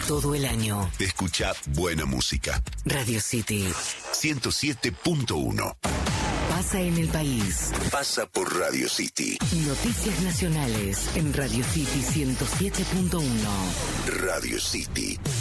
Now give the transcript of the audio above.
todo el año. Escucha buena música. Radio City 107.1. Pasa en el país. Pasa por Radio City. Noticias nacionales en Radio City 107.1. Radio City.